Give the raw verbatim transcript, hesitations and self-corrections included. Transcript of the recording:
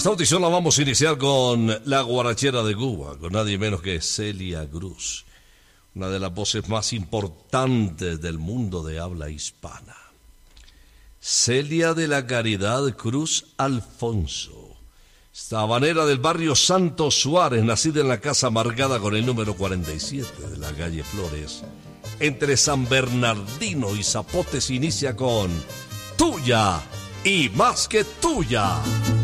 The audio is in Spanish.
Esta audición la vamos a iniciar con la guarachera de Cuba, con nadie menos que Celia Cruz, una de las voces más importantes del mundo de habla hispana. Celia de la Caridad Cruz Alfonso, sabanera del barrio Santo Suárez, nacida en la casa amargada con el número cuarenta y siete de la calle Flores, entre San Bernardino y Zapotes, inicia con Tuya y Más que Tuya.